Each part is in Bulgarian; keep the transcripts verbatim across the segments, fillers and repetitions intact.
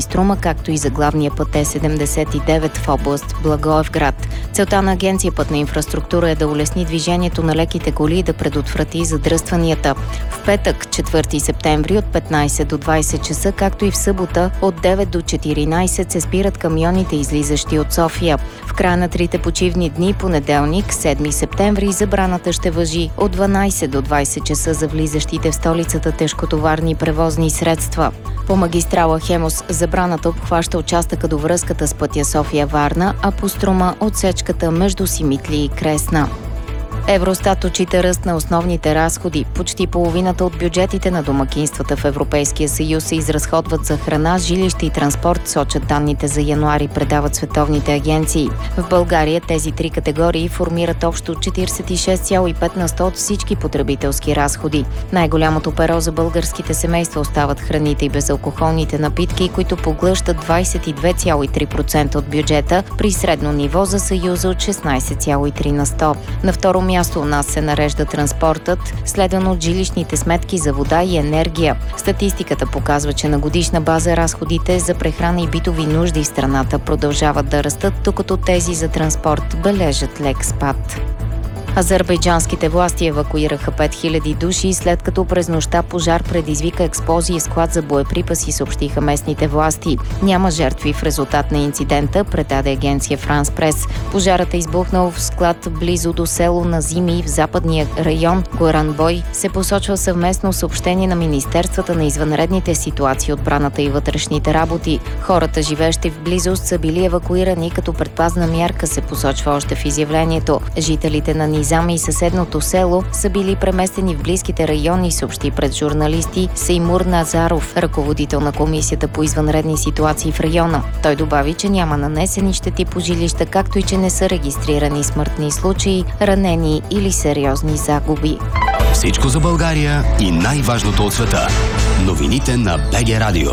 Струма, както и за главния път Е седемдесет и девет в област Благоевград. Целта на Агенция Пътна инфраструктура е да улесни движението на леките коли и да предотврати задръстванията. В петък, четвърти септември, от петнайсет до двайсет часа, както и в събота, от девет до четиринайсет се спират камионите, излизащи от София. В края на трите почивни дни, понеделник, седми септември, забраната ще важи от дванайсет до двайсет часа за влизащите в столицата тежкотоварни превозни средства. По магистрала Хемус забраната обхваща участъка до връзката с пътя София-Варна, а по Струма отсечката между Симитли и Кресна. Евростат отчита ръст на основните разходи. Почти половината от бюджетите на домакинствата в Европейския съюз се изразходват за храна, жилище и транспорт, сочат данните за януари, предават световните агенции. В България тези три категории формират общо четирийсет и шест цяло и пет на сто от всички потребителски разходи. Най-голямото перо за българските семейства остават храните и безалкохолните напитки, които поглъщат двайсет и две цяло и три процента от бюджета, при средно ниво за Съюза от шестнайсет цяло и три на сто. На второ място у нас се нарежда транспортът, следвано от жилищните сметки за вода и енергия. Статистиката показва, че на годишна база разходите за прехрана и битови нужди в страната продължават да растат, докато тези за транспорт бележат лек спад. Азербайджанските власти евакуираха пет хиляди души, след като през нощта пожар предизвика експлозия в склад за боеприпаси, съобщиха местните власти. Няма жертви в резултат на инцидента, предаде агенция Франс Прес. Пожарът е избухнал в склад близо до село Назими в западния район Горанбой, се посочва съвместно съобщение на Министерствата на извънредните ситуации, отбраната и вътрешните работи. Хората, живеещи в близост, са били евакуирани като предпазна мярка, се посочва още в изявлението. Жителите на Низами и съседното село са били преместени в близките райони, съобщи пред журналисти Сеймур Назаров, ръководител на Комисията по извънредни ситуации в района. Той добави, че няма нанесени щети по жилища, както и че не са регистрирани смъртни случаи, ранени или сериозни загуби. Всичко за България и най-важното от света. Новините на БГ Радио.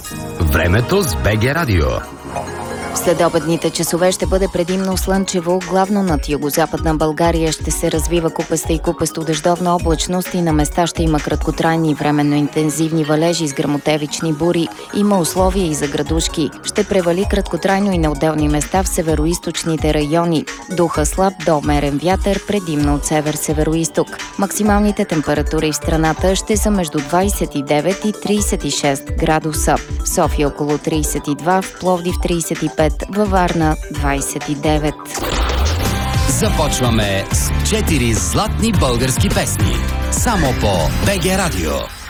Времето с БГ Радио. Следобедните часове ще бъде предимно слънчево, главно над югозападна България ще се развива купеста и купесто дъждовна облачност и на места ще има краткотрайни временно интензивни валежи с гръмотевични бури. Има условия и за градушки. Ще превали краткотрайно и на отделни места в североизточните райони. Духа слаб до умерен вятър, предимно от север-североизток. Максималните температури в страната ще са между двайсет и девет и трийсет и шест градуса. В София около трийсет и два, в Пловдив трийсет и пет, във Варна двайсет и девет. Започваме с четири златни български песни. Само по БГ Радио.